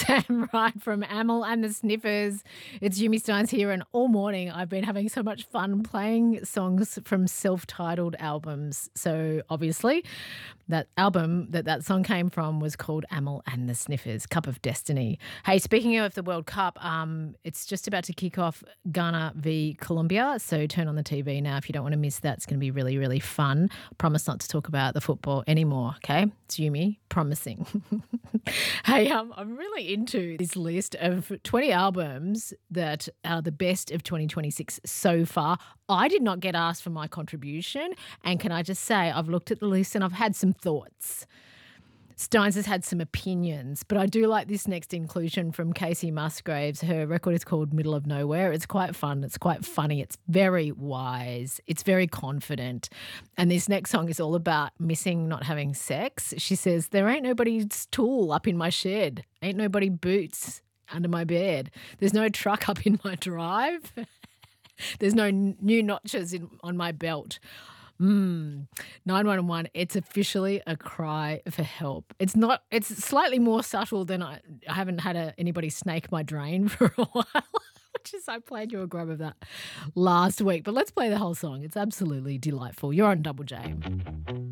Sam Wright from Amel and the Sniffers. It's Yumi Steins here, and all morning I've been having so much fun playing songs from self-titled albums. So obviously, that album that song came from was called Amel and the Sniffers, Cup of Destiny. Hey, speaking of the World Cup, it's just about to kick off Ghana v Colombia, so turn on the TV now if you don't want to miss that. It's going to be really, really fun. Promise not to talk about the football anymore, okay? It's Yumi, promising. Hey, I'm really into this list of 20 albums that are the best of 2026 so far. I did not get asked for my contribution, and can I just say I've looked at the list and I've had some thoughts. Steins has had some opinions, but I do like this next inclusion from Casey Musgraves. Her record is called Middle of Nowhere. It's quite fun. It's quite funny. It's very wise. It's very confident. And this next song is all about missing not having sex. She says, there ain't nobody's tool up in my shed. Ain't nobody boots under my bed. There's no truck up in my drive. There's no new notches on my belt. 911, it's officially a cry for help. It's slightly more subtle than I haven't had anybody snake my drain for a while, which is I played you a grub of that last week. But let's play the whole song. It's absolutely delightful. You're on Double J.